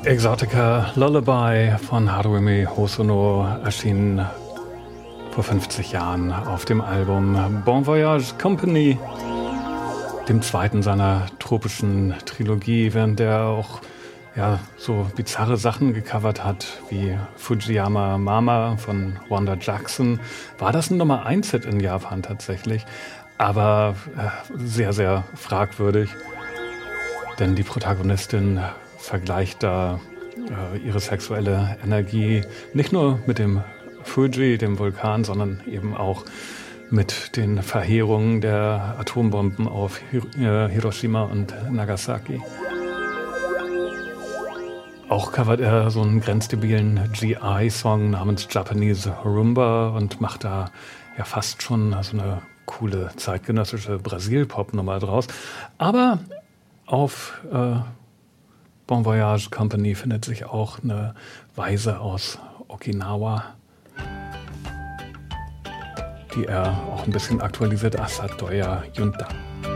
Exotica Lullaby von Haruimi Hosono erschien vor 50 Jahren auf dem Album Bon Voyage Company, dem zweiten seiner tropischen Trilogie, während er auch so bizarre Sachen gecovert hat, wie Fujiyama Mama von Wanda Jackson. War das ein Nummer-1-Hit in Japan tatsächlich, aber sehr, sehr fragwürdig, denn die Protagonistin vergleicht da ihre sexuelle Energie nicht nur mit dem Fuji, dem Vulkan, sondern eben auch mit den Verheerungen der Atombomben auf Hiroshima und Nagasaki. Auch covert er so einen grenzdebilen GI-Song namens Japanese Rumba und macht da ja fast schon so eine coole zeitgenössische Brasil-Pop-Nummer draus. Aber auf Bon Voyage Company findet sich auch eine Weise aus Okinawa, die er auch ein bisschen aktualisiert, Asatoya Yunta.